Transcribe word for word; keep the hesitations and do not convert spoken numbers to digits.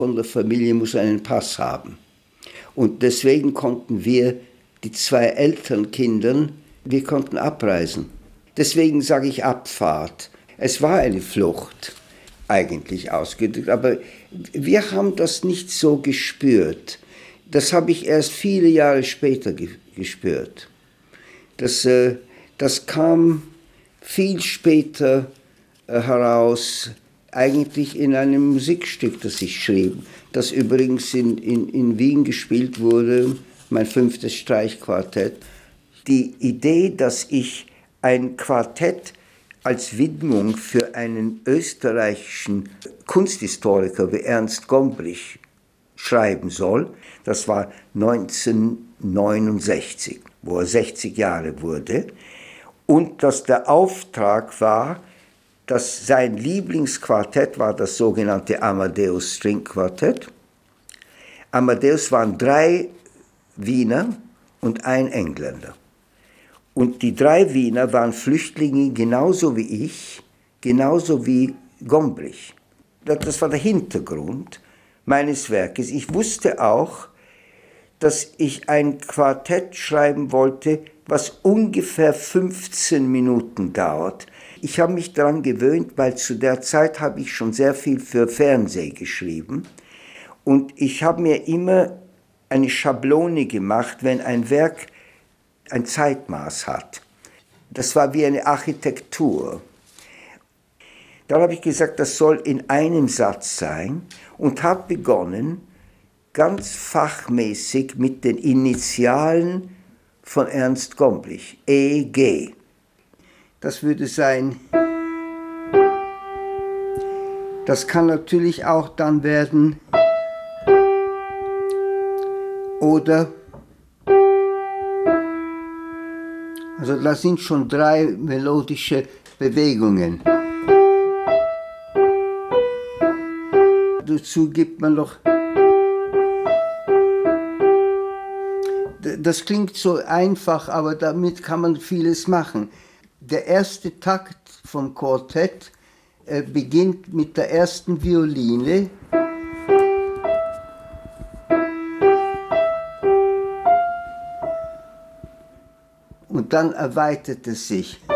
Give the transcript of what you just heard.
von der Familie muss einen Pass haben. Und deswegen konnten wir, die zwei älteren Kinder, wir konnten abreisen. Deswegen sage ich Abfahrt. Es war eine Flucht, eigentlich ausgedrückt, aber wir haben das nicht so gespürt. Das habe ich erst viele Jahre später ge- gespürt. Das, äh, das kam viel später äh, heraus, eigentlich in einem Musikstück, das ich schrieb, das übrigens in, in, in Wien gespielt wurde, mein fünftes Streichquartett. Die Idee, dass ich ein Quartett als Widmung für einen österreichischen Kunsthistoriker wie Ernst Gombrich schreiben soll, das war neunzehnhundertneunundsechzig, wo er sechzig Jahre wurde, und dass der Auftrag war, dass sein Lieblingsquartett war das sogenannte Amadeus String Quartett. Amadeus waren drei Wiener und ein Engländer. Und die drei Wiener waren Flüchtlinge genauso wie ich, genauso wie Gombrich. Das war der Hintergrund meines Werkes. Ich wusste auch, dass ich ein Quartett schreiben wollte, was ungefähr fünfzehn Minuten dauert. Ich habe mich daran gewöhnt, weil zu der Zeit habe ich schon sehr viel für Fernsehen geschrieben. Und ich habe mir immer eine Schablone gemacht, wenn ein Werk ein Zeitmaß hat. Das war wie eine Architektur. Da habe ich gesagt, das soll in einem Satz sein und habe begonnen, ganz fachmäßig mit den Initialen von Ernst Gombrich, E G. Das würde sein, das kann natürlich auch dann werden, oder, also das sind schon drei melodische Bewegungen. Dazu gibt man noch, das klingt so einfach, aber damit kann man vieles machen. Der erste Takt vom Quartett äh, beginnt mit der ersten Violine. Und dann erweitert es sich.